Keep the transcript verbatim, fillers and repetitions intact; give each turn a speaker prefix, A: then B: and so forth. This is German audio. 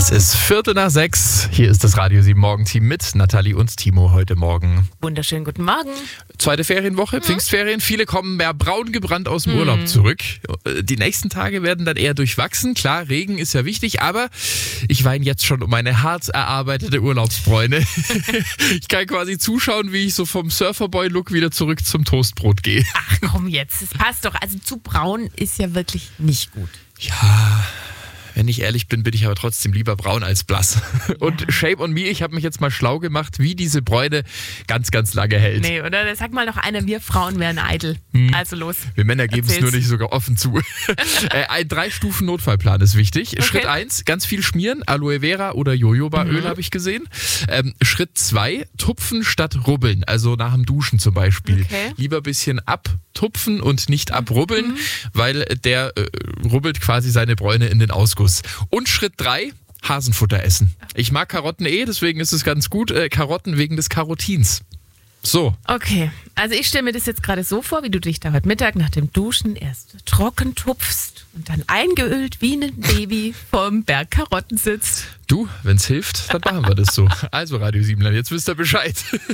A: Es ist Viertel nach sechs. Hier ist das Radio sieben Morgenteam mit Nathalie und Timo heute Morgen.
B: Wunderschönen guten Morgen.
A: Zweite Ferienwoche, mhm. Pfingstferien. Viele kommen mehr braun gebrannt aus dem mhm. Urlaub zurück. Die nächsten Tage werden dann eher durchwachsen. Klar, Regen ist ja wichtig, aber ich weine jetzt schon um meine hart erarbeitete Urlaubsbräune. Ich kann quasi zuschauen, wie ich so vom Surferboy-Look wieder zurück zum Toastbrot gehe.
B: Ach komm jetzt, es passt doch. Also zu braun ist ja wirklich nicht gut.
A: Ja... Wenn ich ehrlich bin, bin ich aber trotzdem lieber braun als blass. Und ja. Shame on me, ich habe mich jetzt mal schlau gemacht, wie diese Bräune ganz, ganz lange hält.
B: Nee, oder? Sag mal noch einer, wir Frauen wären eitel. Hm. Also los.
A: Wir Männer geben es nur nicht sogar offen zu. Ein Drei-Stufen-Notfallplan ist wichtig. Okay. Schritt eins, ganz viel schmieren. Aloe Vera oder Jojobaöl mhm. habe ich gesehen. Ähm, Schritt zwei, tupfen statt rubbeln. Also nach dem Duschen zum Beispiel. Okay. Lieber ein bisschen abtupfen und nicht abrubbeln, mhm. weil der äh, rubbelt quasi seine Bräune in den Ausguss. Und Schritt drei, Hasenfutter essen. Ich mag Karotten eh, deswegen ist es ganz gut. Äh, Karotten wegen des Karotins. So.
B: Okay, also ich stelle mir das jetzt gerade so vor, wie du dich da heute Mittag nach dem Duschen erst trocken tupfst und dann eingeölt wie ein Baby vorm Berg Karotten sitzt.
A: Du, wenn's hilft, dann machen wir das so. Also Radio sieben, jetzt wisst ihr Bescheid.